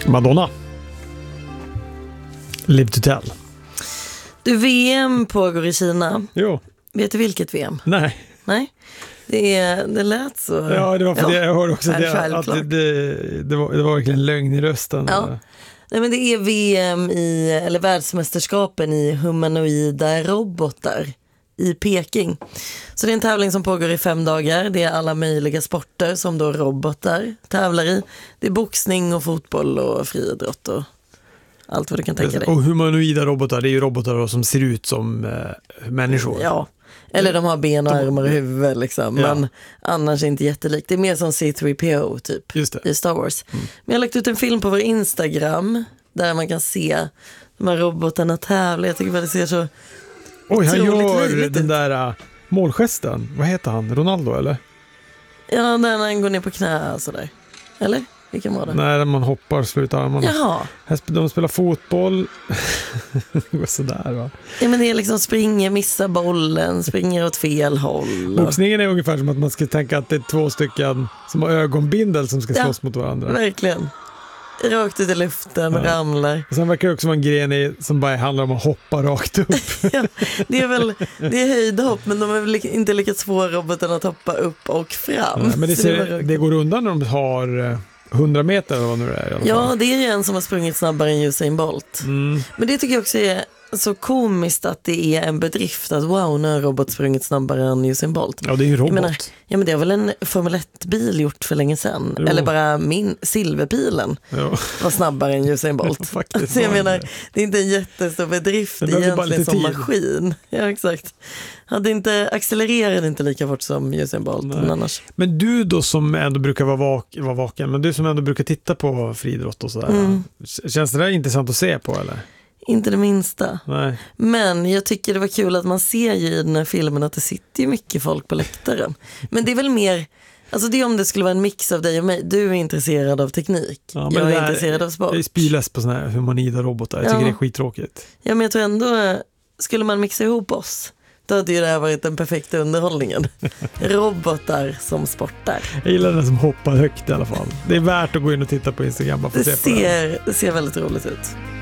Madonna. Live to tell. Du, VM pågår i Kina. Jo. Vet du vilket VM? Nej. Nej. Det lät så. Ja, det var för det jag hörde också. Självklart. Det var verkligen lögn i rösten. Ja. Nej, men det är VM eller världsmästerskapen i humanoida robotar i Peking. Så det är en tävling som pågår i 5 dagar. Det är alla möjliga sporter som då robotar tävlar i. Det är boxning och fotboll och friidrott och allt vad du kan tänka dig. Och humanoida robotar, det är ju robotar då som ser ut som människor. Ja, eller de har ben och armar och huvud liksom. Ja. Men annars inte jättelikt. Det är mer som C-3PO typ i Star Wars. Men jag har lagt ut en film på vår Instagram där man kan se de här robotarna tävla. Jag tycker att det ser så. Oj, han gör livligt den ut. där målgesten. Vad heter han? Ronaldo, eller? Ja, när han går ner på knä och sådär. Eller? Vilken var det? När man hoppar och slutar armarna. Jaha. De spelar fotboll. Det går sådär, va? Ja, men det är liksom springer, missar bollen, springer åt fel håll. Boxningen är ungefär som att man ska tänka att det är 2 stycken som har ögonbindel som ska slåss mot varandra. Verkligen. Rakt ut i luften, ramlar. Och sen verkar det också vara en gren som bara handlar om att hoppa rakt upp. Ja, det är höjdhopp, men de är väl inte lyckats få roboten att hoppa upp och fram. Ja, men det går undan när de har 100 meter eller vad nu det är i alla fall. Ja, det är ju en som har sprungit snabbare än Usain Bolt. Men det tycker jag också är så komiskt att det är en bedrift att wow, nu har en robot sprungit snabbare än Usain Bolt. Ja, det är ju en robot. Men det har väl en Formel 1-bil gjort för länge sedan. Jo. Eller bara min silverpilen var snabbare än Usain Bolt. Faktiskt, så jag menar, det är inte en jättestor bedrift egentligen som maskin. Ja, exakt. Accelererade inte lika fort som Usain Bolt annars. Men du då som ändå brukar vara vaken, men du som ändå brukar titta på friidrott och sådär. Känns det där intressant att se på, eller? Inte det minsta. Nej. Men jag tycker det var kul att man ser ju i den här filmen att det sitter ju mycket folk på läktaren. Men det är väl mer, alltså det är om det skulle vara en mix av dig och mig. Du är intresserad av teknik. Ja, jag är intresserad av sport. Jag är spyläst på såna här humanoida robotar. Jag tycker det är skittråkigt. Ja, men jag tror ändå, skulle man mixa ihop oss, då hade ju det här varit den perfekta underhållningen. Robotar som sportar. Jag gillar den som hoppar högt i alla fall. Det är värt att gå in och titta på Instagram. Bara för att se på det ser väldigt roligt ut.